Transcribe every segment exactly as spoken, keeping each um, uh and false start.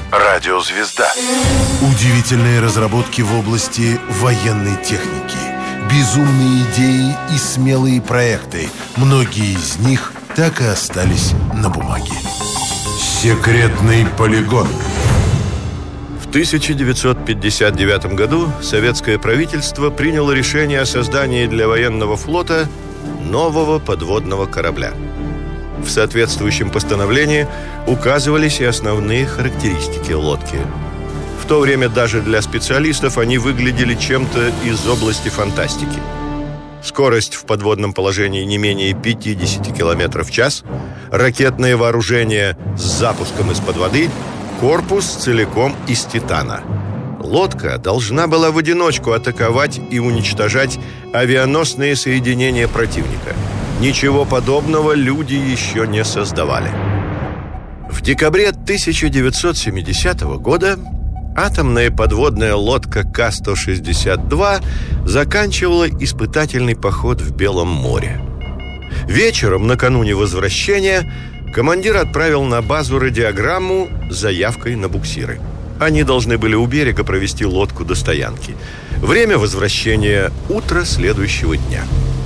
Радиозвезда. Удивительные разработки в области военной техники, безумные идеи и смелые проекты. Многие из них так и остались на бумаге. Секретный полигон. В тысяча девятьсот пятьдесят девятом году советское правительство приняло решение о создании для военного флота нового подводного корабля. В соответствующем постановлении указывались и основные характеристики лодки. В то время даже для специалистов они выглядели чем-то из области фантастики. Скорость в подводном положении не менее пятьдесят километров в час, ракетное вооружение с запуском из-под воды, корпус целиком из титана. Лодка должна была в одиночку атаковать и уничтожать авианосные соединения противника. Ничего подобного люди еще не создавали. В декабре тысяча девятьсот семидесятого года атомная подводная лодка К сто шестьдесят два заканчивала испытательный поход в Белом море. Вечером, накануне возвращения, командир отправил на базу радиограмму с заявкой на буксиры. Они должны были у берега провести лодку до стоянки. Время возвращения – утро следующего дня.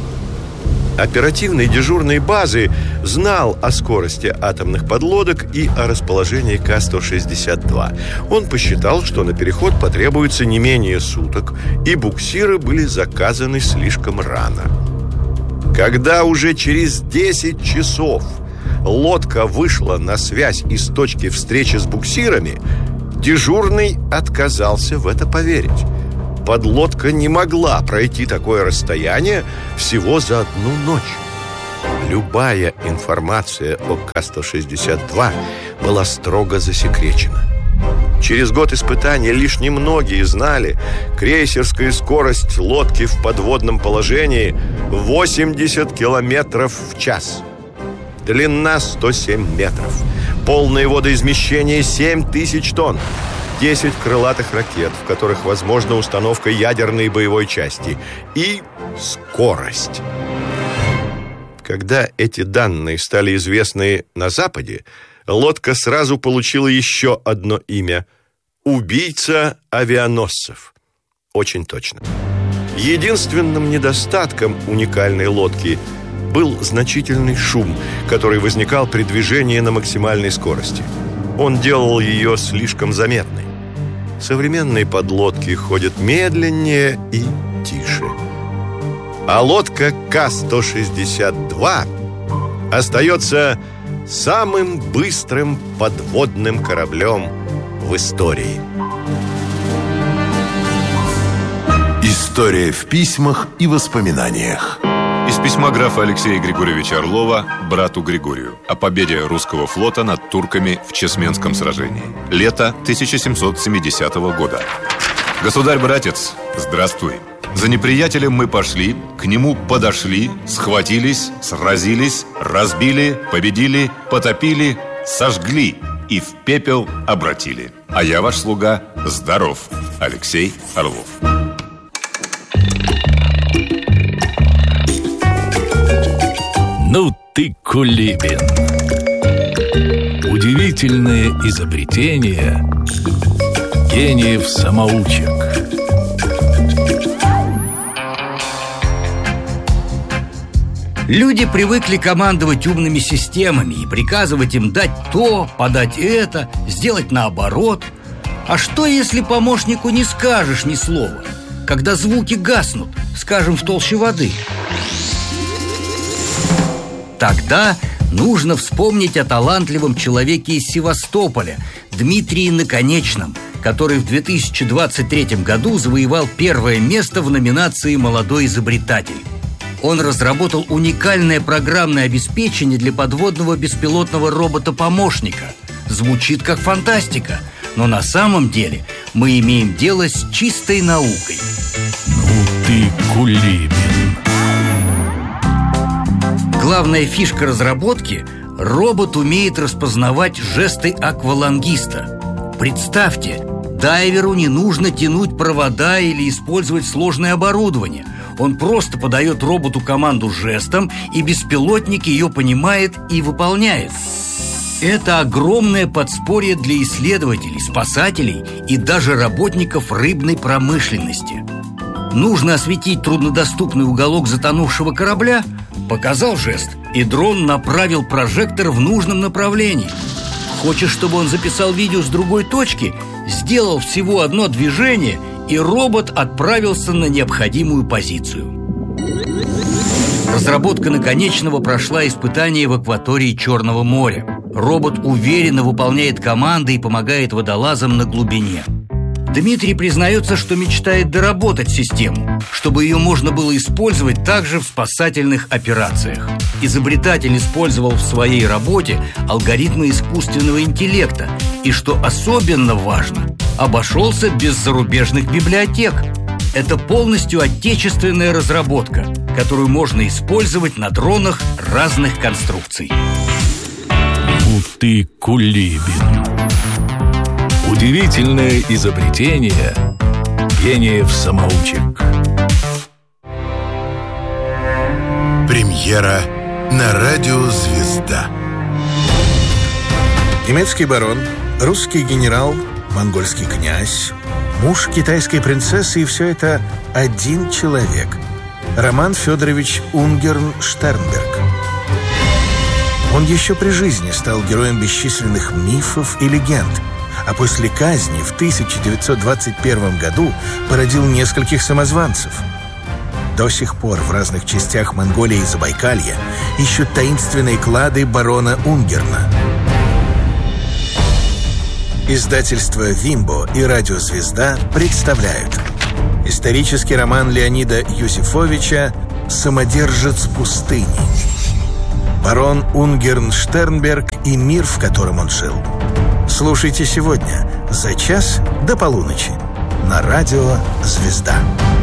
Оперативный дежурной базы знал о скорости атомных подлодок и о расположении К сто шестьдесят два. Он посчитал, что на переход потребуется не менее суток, и буксиры были заказаны слишком рано. Когда уже через десять часов лодка вышла на связь из точки встречи с буксирами, дежурный отказался в это поверить. Подлодка не могла пройти такое расстояние всего за одну ночь. Любая информация о К сто шестьдесят два была строго засекречена. Через год испытаний лишь немногие знали, крейсерская скорость лодки в подводном положении восемьдесят километров в час. Длина сто семь метров. Полное водоизмещение семь тысяч тонн. десять крылатых ракет, в которых возможна установка ядерной боевой части. И скорость. Когда эти данные стали известны на Западе, лодка сразу получила еще одно имя – убийца авианосцев. Очень точно. Единственным недостатком уникальной лодки был значительный шум, который возникал при движении на максимальной скорости. Он делал ее слишком заметной. Современные подлодки ходят медленнее и тише. А лодка К сто шестьдесят два остается самым быстрым подводным кораблем в истории. История в письмах и воспоминаниях. Из письма графа Алексея Григорьевича Орлова брату Григорию о победе русского флота над турками в Чесменском сражении. Лето тысяча семьсот семидесятого года. Государь-братец, здравствуй. За неприятелем мы пошли, к нему подошли, схватились, сразились, разбили, победили, потопили, сожгли и в пепел обратили. А я, ваш слуга, здоров. Алексей Орлов. Ну ты, Кулибин. Удивительное изобретение гениев-самоучек. Люди привыкли командовать умными системами и приказывать им дать то, подать это, сделать наоборот. А что, если помощнику не скажешь ни слова, когда звуки гаснут, скажем, в толще воды? Тогда нужно вспомнить о талантливом человеке из Севастополя, Дмитрии Наконечном, который в две тысячи двадцать третьем году завоевал первое место в номинации «Молодой изобретатель». Он разработал уникальное программное обеспечение для подводного беспилотного робота-помощника. Звучит как фантастика, но на самом деле мы имеем дело с чистой наукой. Ну ты, Кулибин. Главная фишка разработки – робот умеет распознавать жесты аквалангиста. Представьте, дайверу не нужно тянуть провода или использовать сложное оборудование. Он просто подает роботу команду жестом, и беспилотник ее понимает и выполняет. Это огромное подспорье для исследователей, спасателей и даже работников рыбной промышленности. Нужно осветить труднодоступный уголок затонувшего корабля. Показал жест, и дрон направил прожектор в нужном направлении. Хочешь, чтобы он записал видео с другой точки? Сделал всего одно движение, и робот отправился на необходимую позицию. Разработка наконечного прошла испытание в акватории Черного моря. Робот уверенно выполняет команды и помогает водолазам на глубине. Дмитрий признается, что мечтает доработать систему, чтобы ее можно было использовать также в спасательных операциях. Изобретатель использовал в своей работе алгоритмы искусственного интеллекта и, что особенно важно, обошелся без зарубежных библиотек. Это полностью отечественная разработка, которую можно использовать на дронах разных конструкций. Ну ты Кулибин. Удивительное изобретение гениев-самоучек. Премьера на радио «Звезда». Немецкий барон, русский генерал, монгольский князь, муж китайской принцессы, и все это один человек – Роман Федорович Унгерн-Штернберг. Он еще при жизни стал героем бесчисленных мифов и легенд, а после казни в тысяча девятьсот двадцать первом году породил нескольких самозванцев. До сих пор в разных частях Монголии и Забайкалья ищут таинственные клады барона Унгерна. Издательство «Вимбо» и радио «Звезда» представляют исторический роман Леонида Юзефовича «Самодержец пустыни». Барон Унгерн-Штернберг и мир, в котором он жил. Слушайте сегодня за час до полуночи на радио «Звезда».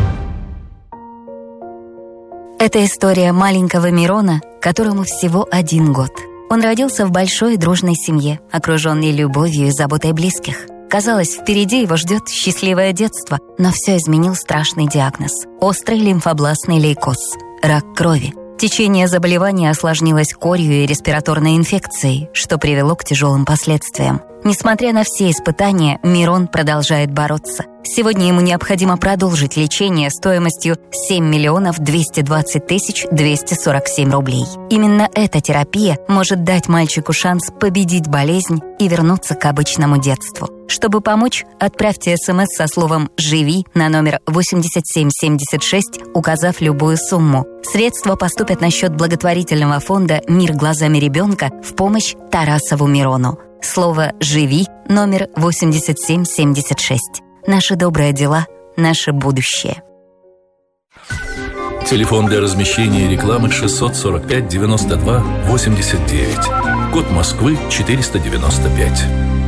Это история маленького Мирона, которому всего один год. Он родился в большой и дружной семье, окруженной любовью и заботой близких. Казалось, впереди его ждет счастливое детство, но все изменил страшный диагноз – острый лимфобластный лейкоз – рак крови. Течение заболевания осложнилось корью и респираторной инфекцией, что привело к тяжелым последствиям. Несмотря на все испытания, Мирон продолжает бороться. Сегодня ему необходимо продолжить лечение стоимостью семь миллионов двести двадцать тысяч двести сорок семь рублей. Именно эта терапия может дать мальчику шанс победить болезнь и вернуться к обычному детству. Чтобы помочь, отправьте смс со словом «Живи» на номер восемьдесят семь семьдесят шесть, указав любую сумму. Средства поступят на счет благотворительного фонда «Мир глазами ребенка» в помощь Тарасову Мирону. Слово «Живи» номер восемьдесят семь семьдесят шесть. Наши добрые дела, наше будущее. Телефон для размещения рекламы шестьсот сорок пять девяносто два восемьдесят девять. Код Москвы четыреста девяносто пять.